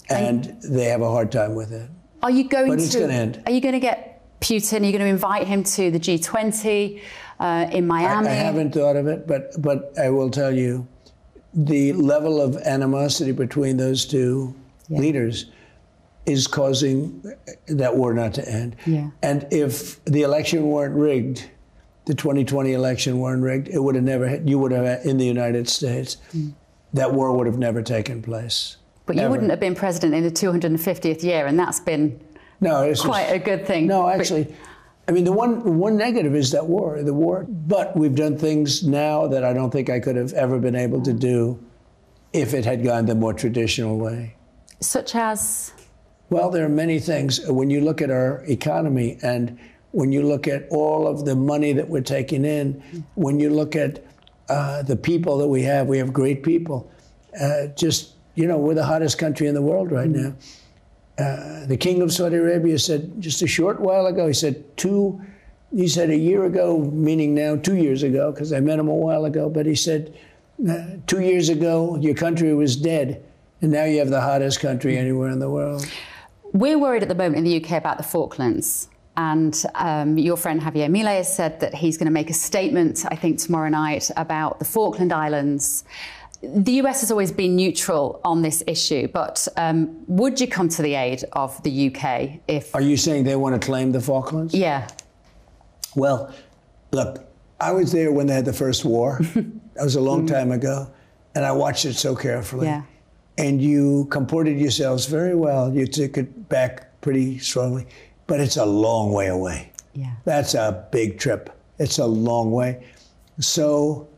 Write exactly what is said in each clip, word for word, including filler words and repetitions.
and they have a hard time with it. Are you going but to? It's going to end. Are you going to get Putin? Are you going to invite him to the G twenty uh, in Miami? I, I haven't thought of it, but but I will tell you, the level of animosity between those two yeah. leaders is causing that war not to end. Yeah. And if the election weren't rigged, the twenty twenty election weren't rigged, it would have never. You would have in the United States, mm. that war would have never taken place. But you Ever. wouldn't have been president in the two hundred fiftieth year, and that's been no, it's quite just, a good thing. No, actually, but, I mean, the one one negative is that war, the war. But we've done things now that I don't think I could have ever been able to do if it had gone the more traditional way. Such as? Well, there are many things. When you look at our economy and when you look at all of the money that we're taking in, when you look at uh, the people that we have, we have great people. Uh, just You know, we're the hottest country in the world right now. Uh, the King of Saudi Arabia said just a short while ago, he said two, he said a year ago, meaning now two years ago, because I met him a while ago, but he said uh, two years ago, your country was dead, and now you have the hottest country anywhere in the world. We're worried at the moment in the U K about the Falklands. And um, your friend Javier Milei has said that he's going to make a statement, I think, tomorrow night about the Falkland Islands. The U S has always been neutral on this issue, but um, would you come to the aid of the U K if... Are you saying they want to claim the Falklands? Yeah. Well, look, I was there when they had the first war. That was a long mm. time ago, and I watched it so carefully. Yeah. And you comported yourselves very well. You took it back pretty strongly, but it's a long way away. Yeah. That's a big trip. It's a long way. So...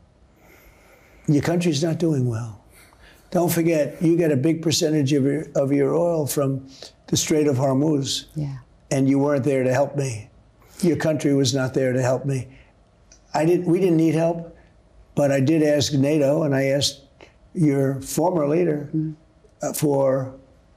your country's not doing well. Don't forget, you get a big percentage of your, of your oil from the Strait of Hormuz. Yeah. And you weren't there to help me. Your country was not there to help me. I didn't, we didn't need help, but I did ask NATO, and I asked your former leader mm. uh, for,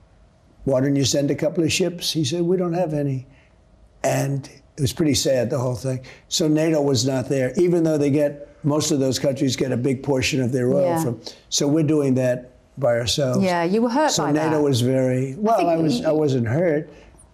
why don't you send a couple of ships? He said, we don't have any. And it was pretty sad, the whole thing. So NATO was not there, even though they get, most of those countries get a big portion of their oil yeah. from. So we're doing that by ourselves. Yeah, you were hurt so by NATO that. So NATO was very, well, I, I was, you, I wasn't hurt.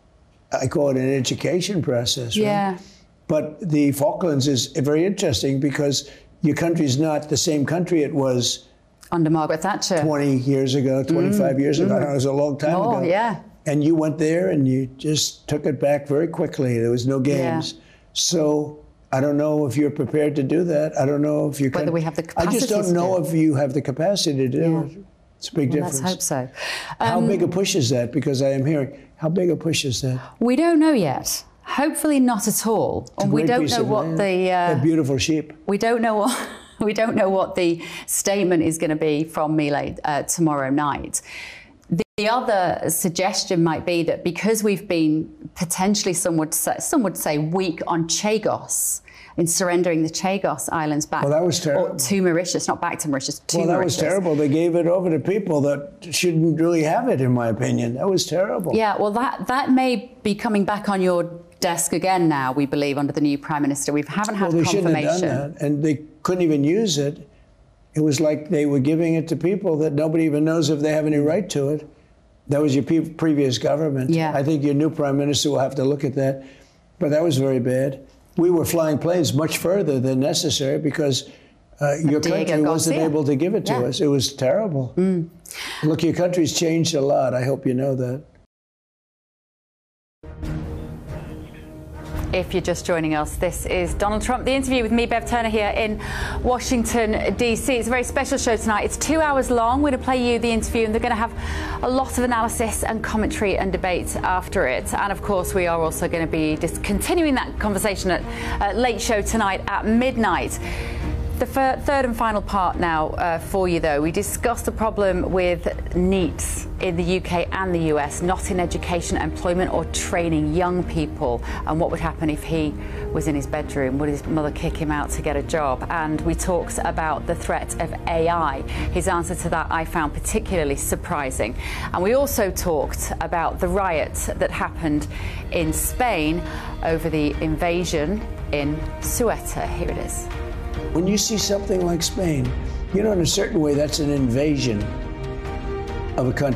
I call it an education process, right? Yeah. But the Falklands is very interesting because your country's not the same country it was under Margaret Thatcher. twenty years ago, twenty-five mm, years ago. Mm. It was a long time oh, ago. Yeah. And you went there and you just took it back very quickly. There was no games. Yeah. So I don't know if you're prepared to do that. I don't know if you can. Whether we have the capacity. I just don't know do. if you have the capacity to do yeah. it. It's a big well, difference. Let's hope so. Um, how big a push is that? Because I am hearing, how big a push is that? We don't know yet. Hopefully not at all. And we don't know what land. the... Uh, They're beautiful sheep. We don't know what... We don't know what the statement is going to be from Milei uh, tomorrow night. The, the other suggestion might be that because we've been potentially, some would say, some would say weak on Chagos, in surrendering the Chagos Islands back well, that was terrible. Or to Mauritius, not back to Mauritius, to well, that Mauritius. was terrible. They gave it over to people that shouldn't really have it, in my opinion. That was terrible. Yeah, well, that, that may be coming back on your desk again now, we believe, under the new Prime Minister. We haven't had well, they confirmation. Shouldn't have done that, and they couldn't even use it. It was like they were giving it to people that nobody even knows if they have any right to it. That was your pe- previous government. Yeah. I think your new Prime Minister will have to look at that. But that was very bad. We were flying planes much further than necessary because uh, your Diego country wasn't Garcia. able to give it to yeah. us. It was terrible. Mm. Look, your country's changed a lot. I hope you know that. If you're just joining us, this is Donald Trump, the interview with me, Bev Turner, here in Washington, D C. It's a very special show tonight. It's two hours long. We're going to play you the interview, and they're going to have a lot of analysis and commentary and debate after it. And, of course, we are also going to be just continuing that conversation at uh, Late Show tonight at midnight. The third and final part now uh, for you, though. We discussed the problem with NEET in the U K and the U S, not in education, employment or training young people, and what would happen if he was in his bedroom. Would his mother kick him out to get a job? And we talked about the threat of A I. His answer to that I found particularly surprising. And we also talked about the riots that happened in Spain over the invasion in Ceuta. Here it is. When you see something like Spain, you know, in a certain way, that's an invasion of a country.